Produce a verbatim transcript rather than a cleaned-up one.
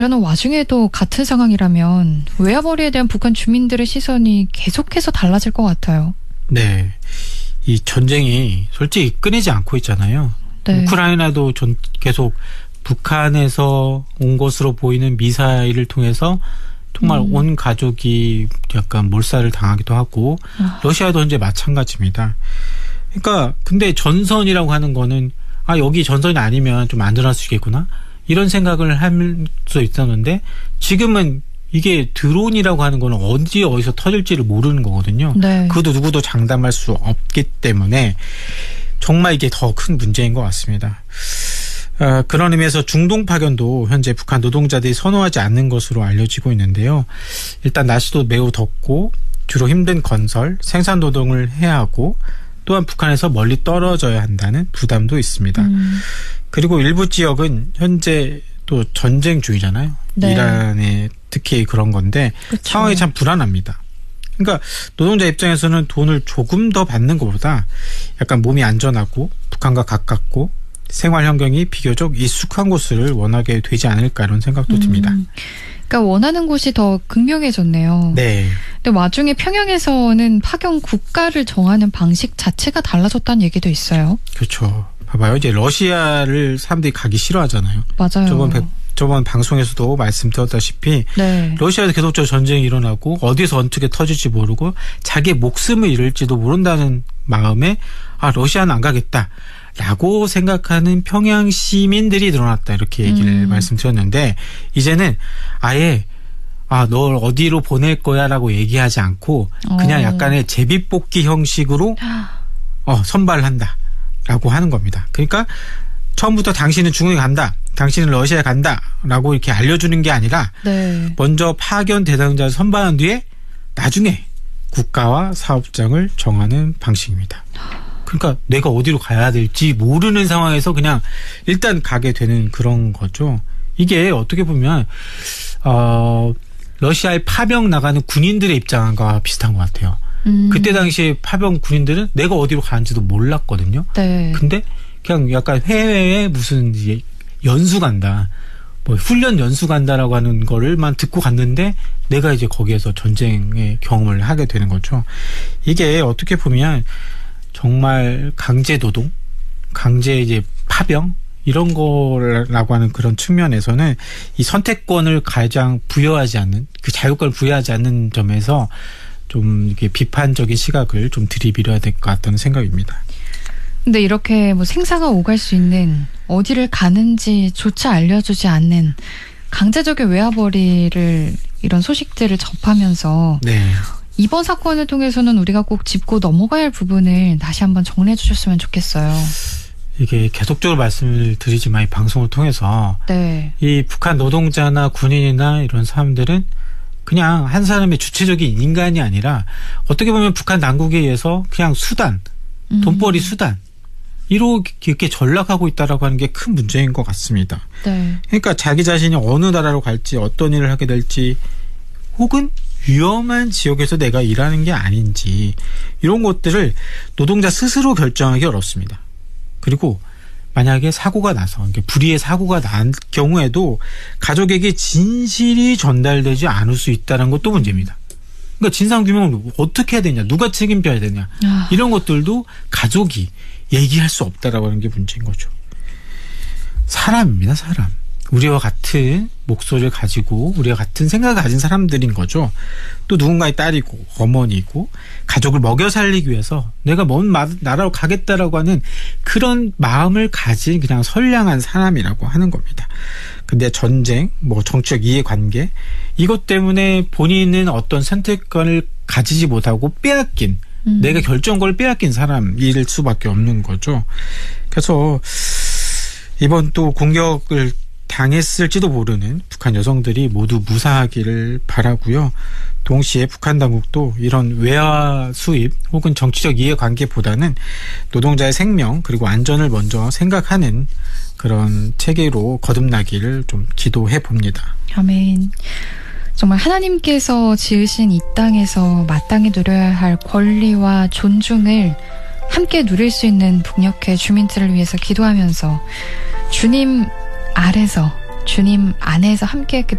그러는 와중에도 같은 상황이라면 외화벌이에 대한 북한 주민들의 시선이 계속해서 달라질 것 같아요. 네. 이 전쟁이 솔직히 끊이지 않고 있잖아요. 네. 우크라이나도 전 계속 북한에서 온 것으로 보이는 미사일을 통해서 정말 음. 온 가족이 약간 몰살을 당하기도 하고 아. 러시아도 현재 마찬가지입니다. 그러니까 근데 전선이라고 하는 거는 아 여기 전선이 아니면 좀 안전할 수 있겠구나 이런 생각을 할 수 있었는데 지금은 이게 드론이라고 하는 거는 어디 어디서 터질지를 모르는 거거든요. 네. 그것도 누구도 장담할 수 없기 때문에 정말 이게 더 큰 문제인 것 같습니다. 어, 그런 의미에서 중동 파견도 현재 북한 노동자들이 선호하지 않는 것으로 알려지고 있는데요. 일단 날씨도 매우 덥고 주로 힘든 건설, 생산 노동을 해야 하고 또한 북한에서 멀리 떨어져야 한다는 부담도 있습니다. 음. 그리고 일부 지역은 현재 또 전쟁 중이잖아요. 네. 이란에 특히 그런 건데 그쵸. 상황이 참 불안합니다. 그러니까 노동자 입장에서는 돈을 조금 더 받는 것보다 약간 몸이 안전하고 북한과 가깝고 생활 환경이 비교적 익숙한 곳을 원하게 되지 않을까 이런 생각도 듭니다. 음, 그러니까 원하는 곳이 더 극명해졌네요. 네. 근데 와중에 평양에서는 파견 국가를 정하는 방식 자체가 달라졌다는 얘기도 있어요. 그렇죠. 봐봐요. 이제 러시아를 사람들이 가기 싫어하잖아요. 맞아요. 저번 저번 방송에서도 말씀드렸다시피 네. 러시아에서 계속적으로 전쟁이 일어나고 어디서 어떻게 터질지 모르고 자기의 목숨을 잃을지도 모른다는 마음에 아 러시아는 안 가겠다라고 생각하는 평양 시민들이 늘어났다 이렇게 얘기를 음. 말씀드렸는데 이제는 아예 아 널 어디로 보낼 거야라고 얘기하지 않고 그냥 오. 약간의 제비뽑기 형식으로 어, 선발한다라고 하는 겁니다. 그러니까 처음부터 당신은 중국에 간다. 당신은 러시아에 간다라고 이렇게 알려주는 게 아니라 네. 먼저 파견 대상자를 선발한 뒤에 나중에 국가와 사업장을 정하는 방식입니다. 그러니까 내가 어디로 가야 될지 모르는 상황에서 그냥 일단 가게 되는 그런 거죠. 이게 어떻게 보면 어, 러시아에 파병 나가는 군인들의 입장과 비슷한 것 같아요. 음. 그때 당시에 파병 군인들은 내가 어디로 가는지도 몰랐거든요. 네. 근데 그냥 약간 해외에 무슨 연수 간다, 뭐 훈련 연수 간다라고 하는 거를만 듣고 갔는데 내가 이제 거기에서 전쟁의 경험을 하게 되는 거죠. 이게 어떻게 보면 정말 강제 노동, 강제 이제 파병 이런 거라고 하는 그런 측면에서는 이 선택권을 가장 부여하지 않는 그 자유권을 부여하지 않는 점에서 좀 이렇게 비판적인 시각을 좀 들이밀어야 될 것 같다는 생각입니다. 근데 이렇게 뭐 생사가 오갈 수 있는 어디를 가는지조차 알려주지 않는 강제적인 외화벌이를 이런 소식들을 접하면서 네. 이번 사건을 통해서는 우리가 꼭 짚고 넘어가야 할 부분을 다시 한번 정리해 주셨으면 좋겠어요. 이게 계속적으로 말씀을 드리지만 이 방송을 통해서 네. 이 북한 노동자나 군인이나 이런 사람들은 그냥 한 사람의 주체적인 인간이 아니라 어떻게 보면 북한 당국에 의해서 그냥 수단, 돈벌이 음. 수단 이렇게 전락하고 있다라고 하는 게 큰 문제인 것 같습니다. 네. 그러니까 자기 자신이 어느 나라로 갈지 어떤 일을 하게 될지 혹은 위험한 지역에서 내가 일하는 게 아닌지 이런 것들을 노동자 스스로 결정하기 어렵습니다. 그리고 만약에 사고가 나서 불의의 사고가 난 경우에도 가족에게 진실이 전달되지 않을 수 있다는 것도 문제입니다. 그러니까 진상규명을 어떻게 해야 되냐, 누가 책임져야 되냐 아. 이런 것들도 가족이 얘기할 수 없다라고 하는 게 문제인 거죠. 사람입니다, 사람. 우리와 같은 목소리를 가지고 우리와 같은 생각을 가진 사람들인 거죠. 또 누군가의 딸이고 어머니고 가족을 먹여 살리기 위해서 내가 먼 나라로 가겠다라고 하는 그런 마음을 가진 그냥 선량한 사람이라고 하는 겁니다. 근데 전쟁, 뭐 정치적 이해관계 이것 때문에 본인은 어떤 선택권을 가지지 못하고 빼앗긴 음. 내가 결정권을 빼앗긴 사람일 수밖에 없는 거죠. 그래서 이번 또 공격을 당했을지도 모르는 북한 여성들이 모두 무사하기를 바라고요. 동시에 북한 당국도 이런 외화 수입 혹은 정치적 이해관계보다는 노동자의 생명 그리고 안전을 먼저 생각하는 그런 체계로 거듭나기를 좀 기도해 봅니다. 아멘. 정말 하나님께서 지으신 이 땅에서 마땅히 누려야 할 권리와 존중을 함께 누릴 수 있는 북녘의 주민들을 위해서 기도하면서 주님 아래서 주님 안에서 함께했기